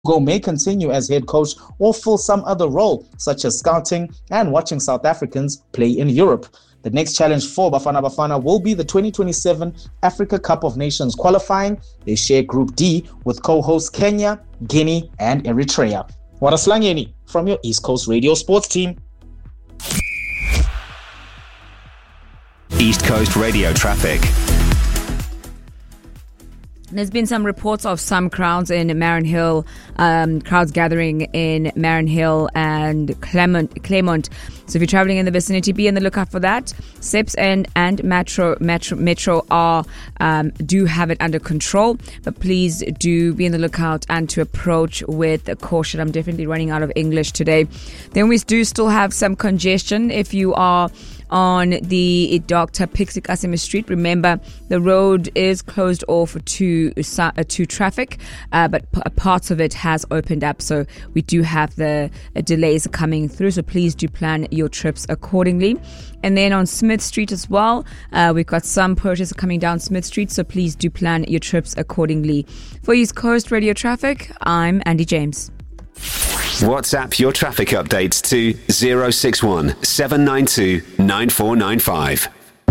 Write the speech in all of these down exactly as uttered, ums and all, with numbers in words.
Hugo may continue as head coach or fill some other role, such as scouting and watching South Africans play in Europe. The next challenge for Bafana Bafana will be the twenty twenty-seven Africa Cup of Nations qualifying. They share Group D with co-hosts Kenya, Guinea, and Eritrea. Waraslangeni from your East Coast Radio Sports team. East Coast Radio traffic. There's been some reports of some crowds in Marin Hill, um, crowds gathering in Marin Hill and Clement, Claremont. So if you're traveling in the vicinity, be on the lookout for that. S E P S and, and Metro Metro Metro are um, do have it under control, but please do be on the lookout and to approach with caution. I'm definitely running out of English today. Then we do still have some congestion if you are on the Doctor Pixie Kasime Street. Remember, the road is closed off to uh, to traffic, uh, but p- parts of it has opened up. So we do have the uh, delays coming through. So please do plan your trips accordingly. And then on Smith Street as well, uh, we've got some protests coming down Smith Street. So please do plan your trips accordingly. For East Coast Radio Traffic, I'm Andy James. WhatsApp your traffic updates to zero six one seven nine two nine four nine five.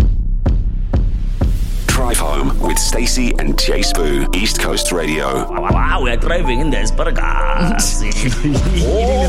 Drive home with Stacey and Jay Spoo, East Coast Radio. Wow, we're driving in the Espargas.